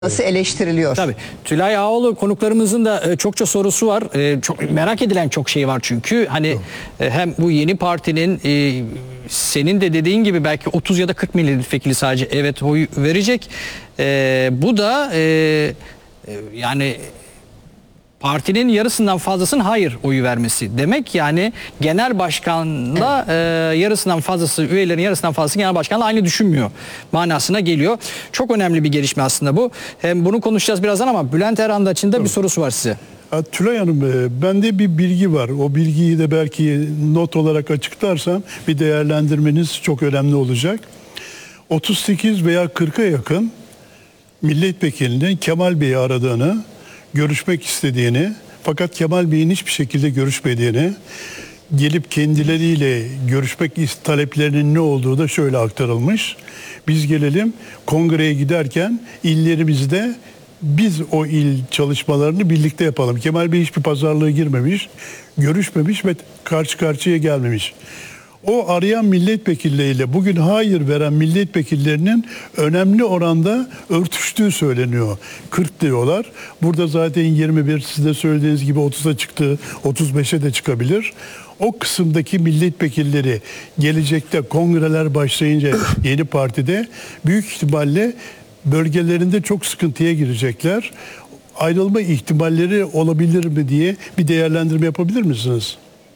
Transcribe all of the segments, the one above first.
nasıl eleştiriliyor? Tabii. Tülay Ağoğlu konuklarımızın da çokça sorusu var. Çok merak edilen çok şey var çünkü. Hani hem bu yeni partinin senin de dediğin gibi belki 30 ya da 40 milletvekili sadece evet oy verecek. Bu da yani partinin yarısından fazlasının hayır oyu vermesi demek. Yani genel başkanla yarısından fazlası, üyelerin yarısından fazlası genel başkanla aynı düşünmüyor manasına geliyor. Çok önemli bir gelişme aslında bu. Hem bunu konuşacağız birazdan ama Bülent Erhandaç'ın da bir sorusu var size. Tülay Hanım, bende bir bilgi var. O bilgiyi de belki not olarak açıklarsam bir değerlendirmeniz çok önemli olacak. 38 veya 40'a yakın milletvekilinin Kemal Bey'i aradığını, görüşmek istediğini, fakat Kemal Bey'in hiçbir şekilde görüşmediğini, gelip kendileriyle görüşmek taleplerinin ne olduğu da şöyle aktarılmış. Biz gelelim kongreye giderken illerimizde biz o il çalışmalarını birlikte yapalım. Kemal Bey hiçbir pazarlığa girmemiş, görüşmemiş ve karşı karşıya gelmemiş. O arayan milletvekilleriyle bugün hayır veren milletvekillerinin önemli oranda örtüştüğü söyleniyor. 40 diyorlar. Burada zaten 21, siz de söylediğiniz gibi 30'a çıktı, 35'e de çıkabilir. O kısımdaki milletvekilleri gelecekte kongreler başlayınca yeni partide büyük ihtimalle bölgelerinde çok sıkıntıya girecekler. Ayrılma ihtimalleri olabilir mi diye bir değerlendirme yapabilir misiniz?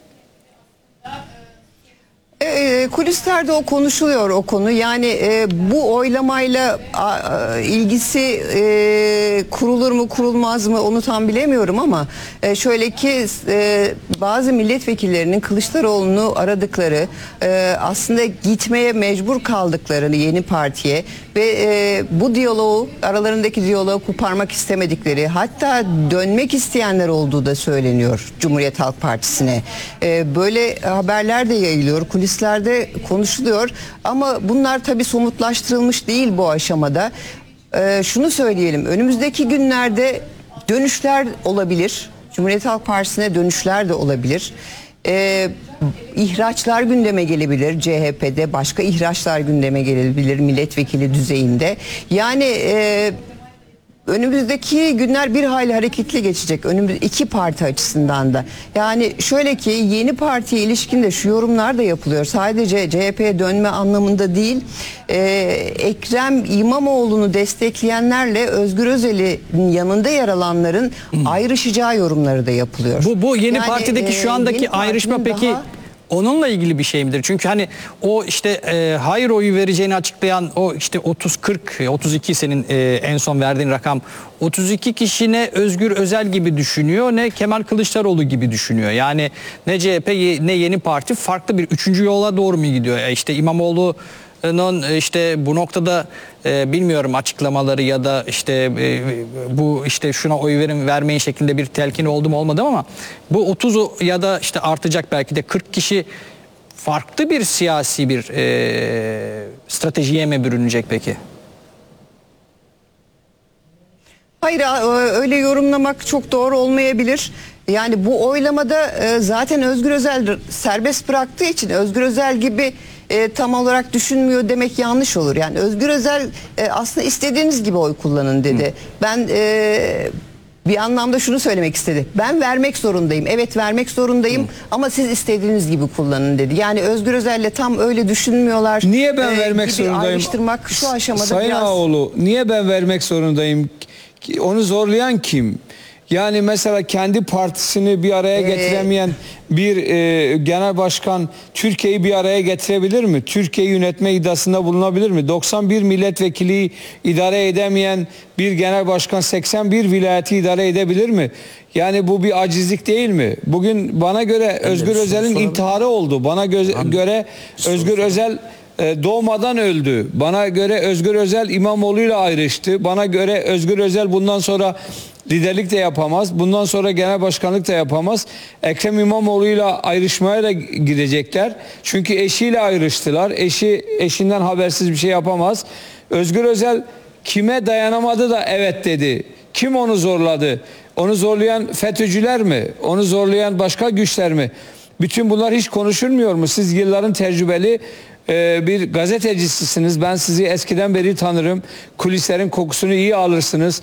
Kulislerde o konuşuluyor, o konu. Yani bu oylamayla ilgisi kurulur mu kurulmaz mı onu tam bilemiyorum ama şöyle ki bazı milletvekillerinin Kılıçdaroğlu'nu aradıkları, aslında gitmeye mecbur kaldıklarını yeni partiye ve bu diyaloğu, aralarındaki diyaloğu koparmak istemedikleri, hatta dönmek isteyenler olduğu da söyleniyor Cumhuriyet Halk Partisi'ne. Böyle haberler de yayılıyor, kulislerde konuşuluyor ama bunlar tabii somutlaştırılmış değil bu aşamada. Şunu söyleyelim, önümüzdeki günlerde dönüşler olabilir, Cumhuriyet Halk Partisi'ne dönüşler de olabilir. İhraçlar gündeme gelebilir, CHP'de başka ihraçlar gündeme gelebilir milletvekili düzeyinde. Yani önümüzdeki günler bir hayli hareketli geçecek. İki parti açısından da. Yani şöyle ki yeni partiye ilişkin de şu yorumlar da yapılıyor. Sadece CHP'ye dönme anlamında değil. Ekrem İmamoğlu'nu destekleyenlerle Özgür Özel'in yanında yer alanların ayrışacağı yorumları da yapılıyor. Bu yeni partideki şu andaki ayrışma peki onunla ilgili bir şey midir? Çünkü hani o işte hayır oyu vereceğini açıklayan o işte 30-40, 32 senin en son verdiğin rakam, 32 kişi ne Özgür Özel gibi düşünüyor ne Kemal Kılıçdaroğlu gibi düşünüyor. Yani ne CHP ne yeni parti farklı bir üçüncü yola doğru mu gidiyor? İşte İmamoğlu'nun işte bu noktada bilmiyorum açıklamaları ya da işte bu işte şuna oy verin vermeyin şeklinde bir telkin oldu mu olmadı ama bu 30 ya da işte artacak belki de 40 kişi farklı bir siyasi bir stratejiye mi bürünecek peki? Hayır, öyle yorumlamak çok doğru olmayabilir. Yani bu oylamada zaten Özgür Özel serbest bıraktığı için Özgür Özel gibi tam olarak düşünmüyor demek yanlış olur. Yani Özgür Özel aslında istediğiniz gibi oy kullanın dedi. Ben bir anlamda şunu söylemek istedi. Ben vermek zorundayım. Evet, vermek zorundayım ama siz istediğiniz gibi kullanın dedi. Yani Özgür Özel'le tam öyle düşünmüyorlar. Niye ben vermek zorundayım? Ayrıştırmak şu aşamada Sayın biraz... Ağoğlu, niye ben vermek zorundayım? Onu zorlayan kim? Yani mesela kendi partisini bir araya getiremeyen bir genel başkan Türkiye'yi bir araya getirebilir mi? Türkiye'yi yönetme iddiasında bulunabilir mi? 91 milletvekili idare edemeyen bir genel başkan 81 vilayeti idare edebilir mi? Yani bu bir acizlik değil mi? Bugün bana göre Özgür Özel'in intiharı oldu. Bana göre Özgür Özel doğmadan öldü. Bana göre Özgür Özel İmamoğlu'yla ayrıştı. Bana göre Özgür Özel bundan sonra liderlik de yapamaz. Bundan sonra genel başkanlık da yapamaz. Ekrem İmamoğlu'yla ayrışmaya da gidecekler. Çünkü eşiyle ayrıştılar. Eşinden habersiz bir şey yapamaz. Özgür Özel kime dayanamadı da evet dedi. Kim onu zorladı? Onu zorlayan FETÖ'cüler mi? Onu zorlayan başka güçler mi? Bütün bunlar hiç konuşulmuyor mu? Siz yılların tecrübeli bir gazetecisiniz. Ben sizi eskiden beri tanırım. Kulislerin kokusunu iyi alırsınız.